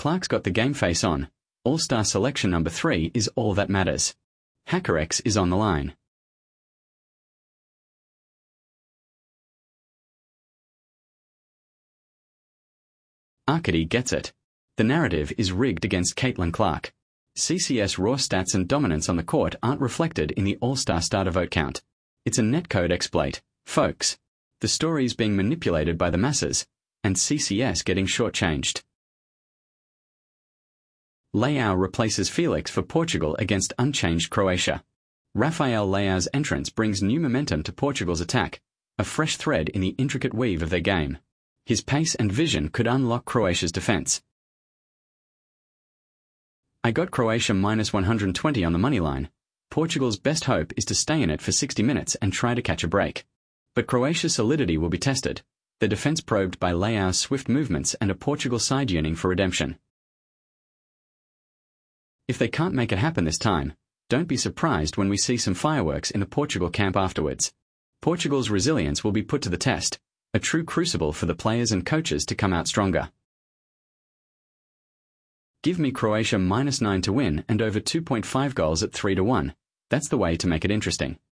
Clark's got the game face on. All-star selection number 3 is all that matters. HackerX is on the line. Arcady gets it. The narrative is rigged against Caitlin Clark. CCS raw stats and dominance on the court aren't reflected in the All-Star starter vote count. It's a netcode exploit, folks. The story's being manipulated by the masses, and CCS getting shortchanged. Leao replaces Felix for Portugal against unchanged Croatia. Rafael Leao's entrance brings new momentum to Portugal's attack, a fresh thread in the intricate weave of their game. His pace and vision could unlock Croatia's defense. I got Croatia minus 120 on the money line. Portugal's best hope is to stay in it for 60 minutes and try to catch a break. But Croatia's solidity will be tested, their defense probed by Leao's swift movements and a Portugal side yearning for redemption. If they can't make it happen this time, don't be surprised when we see some fireworks in the Portugal camp afterwards. Portugal's resilience will be put to the test, a true crucible for the players and coaches to come out stronger. Give me Croatia minus 9 to win and over 2.5 goals at 3-1. That's the way to make it interesting.